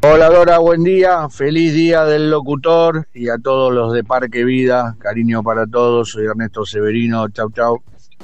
Hola Dora, buen día, feliz día del locutor y a todos los de Parque Vida, cariño para todos, soy Ernesto Severino, chau chau.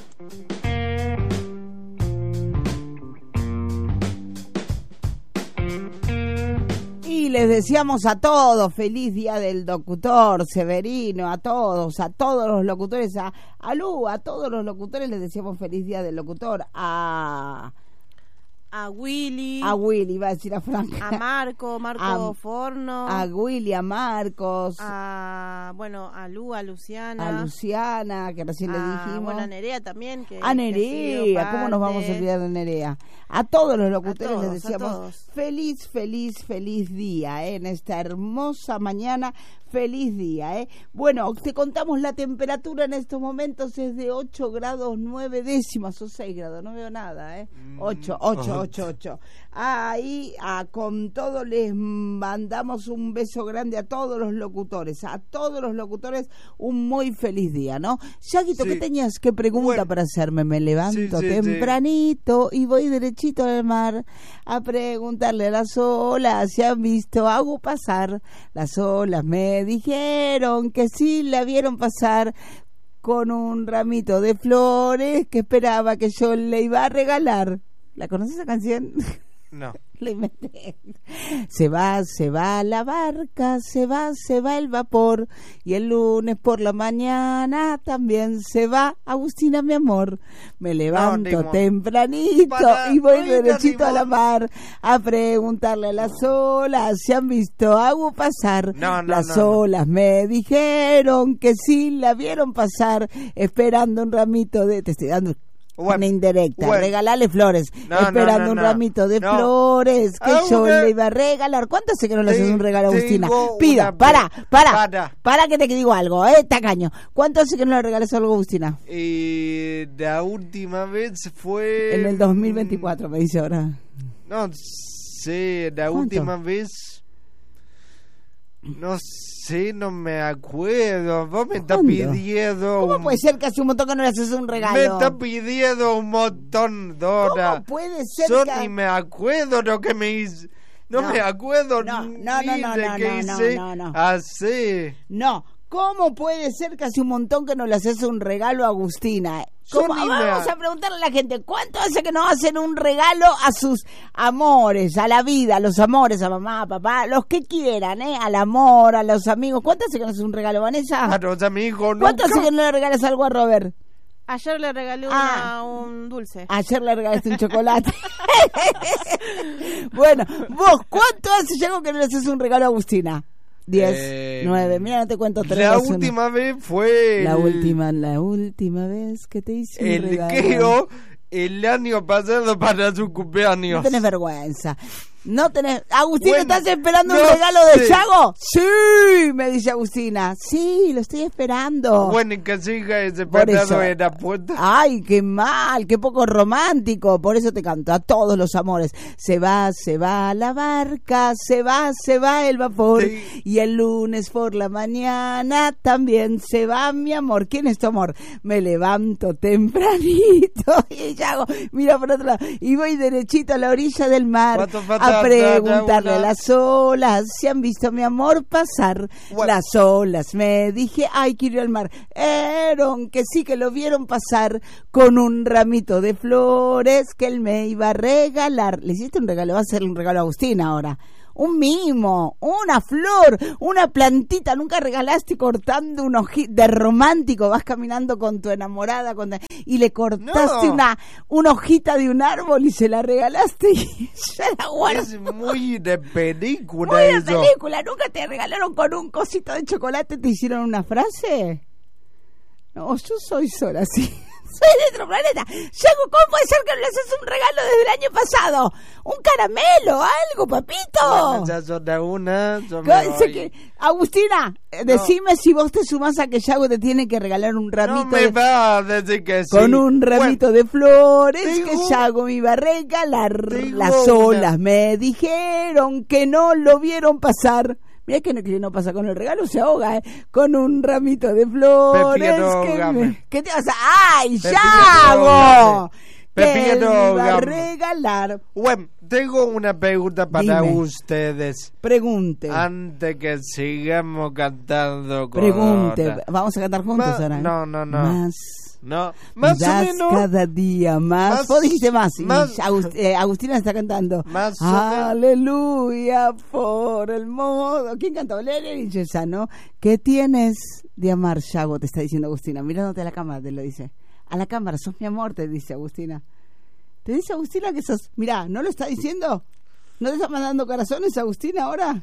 Y les deseamos a todos feliz día del locutor, Severino, a todos los locutores, a Lu, a todos los locutores les deseamos feliz día del locutor, a Willy, iba a decir a Franca, a Marco Forno, a Willy, a Marcos, a Lu, a Luciana, que recién le dijimos, a Nerea también, a Nerea, ¿cómo nos vamos a olvidar de Nerea? A todos los locutores les deseamos feliz día, en esta hermosa mañana, feliz día, Bueno, te contamos la temperatura en estos momentos es de 8 grados 9 décimas o 6 grados, no veo nada, 8. Ahí, con todo les mandamos un beso grande a todos los locutores, un muy feliz día, ¿no? Yaguito, sí. ¿Qué tenías? ¿Qué pregunta para hacerme? Me levanto tempranito y voy derechito al mar a preguntarle a las olas si han visto agua pasar. Las olas me dijeron que sí la vieron pasar con un ramito de flores que esperaba que yo le iba a regalar. ¿La conoces esa canción? No. La inventé. Se va la barca, se va el vapor y el lunes por la mañana también se va Agustina, mi amor. Me levanto tempranito y voy derechito a la mar a preguntarle a las olas si han visto agua pasar. Las olas me dijeron que sí la vieron pasar esperando un ramito de... Te estoy dando una indirecta, regalale flores, esperando un ramito de flores que yo le iba a regalar. ¿Cuánto hace que no le haces un regalo a Agustina? Pida, para que te digo algo, tacaño. ¿Cuánto hace que no le regalas algo a Agustina? La última vez fue... En el 2024, me dice ahora. No sé, la última vez... No sé, no me acuerdo. Vos me estás pidiendo... ¿Cómo puede ser que hace un montón que no le haces un regalo? Me estás pidiendo un montón, Dora. ¿Cómo puede ser Yo ni me acuerdo lo que me hice. No me acuerdo ni de qué hice así. No, ¿cómo puede ser que hace un montón que no le haces un regalo a Agustina? Vamos a preguntarle a la gente, ¿cuánto hace que no hacen un regalo a sus amores, a la vida, a los amores, a mamá, a papá, los que quieran, al amor, a los amigos? ¿Cuánto hace que no haces un regalo, Vanessa? A los amigos, ¿Cuánto hace que no le regalas algo a Robert? Ayer le regalé un dulce. Ayer le regalaste un chocolate. Bueno, vos, ¿cuánto hace Yago que no le haces un regalo a Agustina? 10, 9, mira, no te cuento 3. La última vez fue... La última vez que te hice un regalo. Queo el año pasado para su cumpleaños. No tenés vergüenza. Agustina, ¿estás esperando un regalo de Yago? Sí, me dice Agustina. Sí, lo estoy esperando. Bueno, y que siga ese parado en la puerta. Ay, qué mal, qué poco romántico. Por eso te canto a todos los amores. Se va la barca, se va el vapor. Sí. Y el lunes por la mañana también se va mi amor. ¿Quién es tu amor? Me levanto tempranito y Yago mira por otro lado y voy derechito a la orilla del mar a preguntarle a las olas si han visto a mi amor pasar. Las olas me dije, ay, quiero ir al mar. Que sí, que lo vieron pasar con un ramito de flores que él me iba a regalar. Le hiciste un regalo, va a hacerle un regalo a Agustina ahora. Un mimo, una flor, una plantita. Nunca regalaste cortando un hojita de romántico. Vas caminando con tu enamorada y le cortaste una hojita de un árbol y se la regalaste y ya la guardas. Es muy de película. Muy de película. ¿Nunca te regalaron con un cosito de chocolate? ¿Te hicieron una frase? No, yo soy sola, sí. Soy de otro planeta. Yago, ¿cómo puede ser que no le haces un regalo desde el año pasado? ¿Un caramelo? ¿Algo, papito? Ya son de una. Agustina, decime si vos te sumás a que Yago te tiene que regalar un ramito. No me va a decir que sí. Con un ramito de flores que Yago me iba a regalar. Las olas me dijeron que no lo vieron pasar. Mira que no pasa con el regalo, se ahoga, con un ramito de flores. ¿Qué te vas a...? ¡Ay, Yago! Que me iba a regalar. Bueno, tengo una pregunta para ustedes. Pregunte. Antes que sigamos cantando. Pregunte. Vamos a cantar juntos ahora. No. Más o menos. Cada día más. Vos dijiste más. Agustina está cantando. Aleluya por el modo. ¿Quién cantó? Lenin y ¿no? ¿Qué tienes de amar, Yago? Te está diciendo Agustina. Mirándote a la cámara, te lo dice. A la cámara, sos mi amor, te dice Agustina. Te dice Agustina que sos... Mirá, ¿no lo está diciendo? ¿No te está mandando corazones, Agustina, ahora?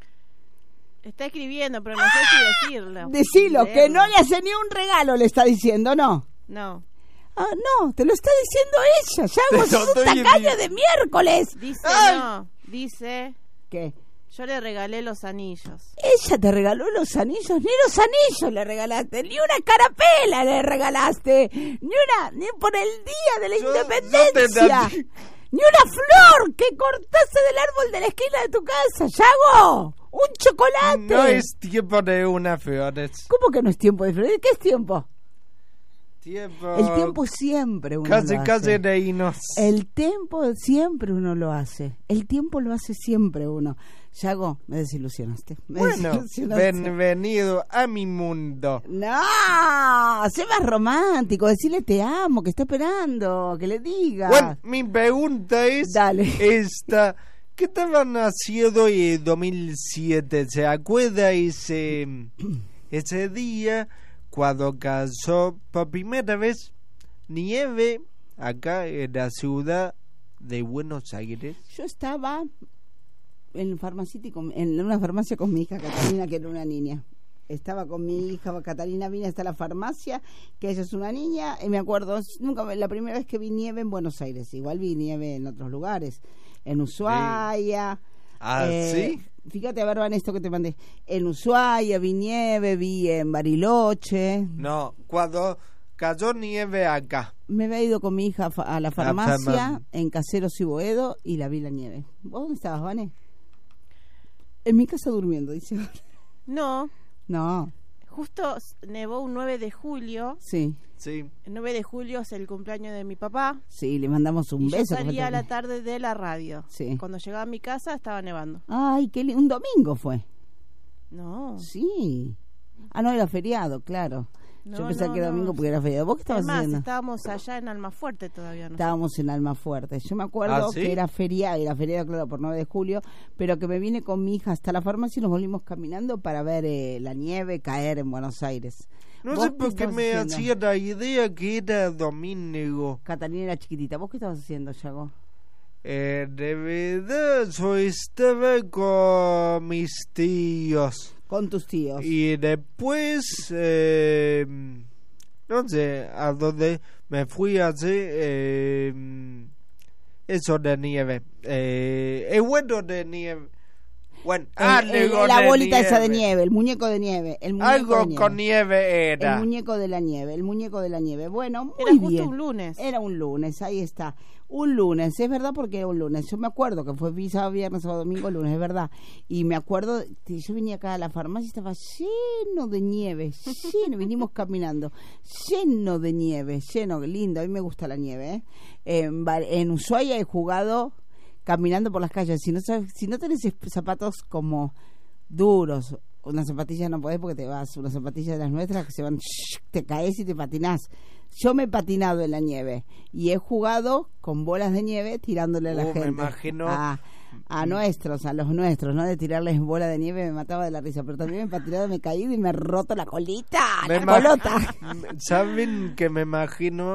Está escribiendo, pero no sé si decirlo. Decilo, que no le hace ni un regalo, le está diciendo, ¿no? No. No, te lo está diciendo ella. Ya sos un tacaño de miércoles. Dice... ¿Qué? Yo le regalé los anillos. ¿Ella te regaló los anillos? Ni los anillos le regalaste, ni una carapela le regalaste, ni por el día de la independencia, ni una flor que cortaste del árbol de la esquina de tu casa, Yago. Un chocolate. No es tiempo de unas flores. ¿Cómo que no es tiempo de flores? ¿Qué es tiempo? Tiempo. El tiempo siempre uno lo hace. Casi de irnos. El tiempo siempre uno lo hace. El tiempo lo hace siempre uno. Yago, me desilusionaste. Bienvenido a mi mundo. No, sé más romántico. Decirle te amo, que está esperando, que le diga. Bueno, mi pregunta es esta. ¿Qué estaban haciendo en 2007? ¿Se acuerda ese día cuando cayó por primera vez nieve acá en la ciudad de Buenos Aires? Yo estaba en una farmacia con mi hija Catalina, que era una niña. Estaba con mi hija Catalina, vine hasta la farmacia, que ella es una niña, y me acuerdo, la primera vez que vi nieve en Buenos Aires. Igual vi nieve en otros lugares, en Ushuaia. ¿Sí? Fíjate, a ver, Van, esto que te mandé. En Ushuaia vi nieve, vi en Bariloche. No, cuando cayó nieve acá. Me había ido con mi hija a la farmacia en Caseros y Boedo y la vi la nieve. ¿Vos dónde estabas, Vane? En mi casa durmiendo, dice. No. Justo nevó un 9 de julio. Sí. El 9 de julio es el cumpleaños de mi papá. Sí, le mandamos un beso. Yo salía a la tarde de la radio. Sí. Cuando llegaba a mi casa estaba nevando. Ay, qué un domingo fue. No. Sí. No, era feriado, claro. Yo pensaba que era domingo porque era feriado. ¿Vos qué estabas haciendo? Estábamos allá en Almafuerte todavía. Estábamos en Almafuerte. Yo me acuerdo que era feriado, claro, por 9 de julio, pero que me vine con mi hija hasta la farmacia y nos volvimos caminando para ver la nieve caer en Buenos Aires. No sé por qué me hacía la idea que era domingo. Catalina era chiquitita. ¿Vos qué estabas haciendo, Yago? De verdad, yo estaba con mis tíos. Con tus tíos. Y después, no sé a dónde me fui a hacer eso de nieve. Es bueno de nieve. Bueno, la bolita esa de nieve, el muñeco de nieve. Con nieve era. El muñeco de la nieve. Bueno, muy bien. Era justo un lunes. Era un lunes, ahí está. Un lunes, es verdad, porque era un lunes. Yo me acuerdo que fue sábado, viernes, sábado, domingo, lunes, es verdad. Y me acuerdo, yo venía acá a la farmacia y estaba lleno de nieve, vinimos caminando, lleno de nieve, lindo, a mí me gusta la nieve. En Ushuaia he jugado caminando por las calles. Si no tenés zapatos como duros, una zapatilla no podés porque te vas, una zapatilla de las nuestras que se van, te caes y te patinás. Yo me he patinado en la nieve y he jugado con bolas de nieve tirándole a la gente. Me imagino. A los nuestros, ¿no? De tirarles bola de nieve me mataba de la risa, pero también me he patinado, me he caído y me he roto la colita, colota. ¿Saben que me imagino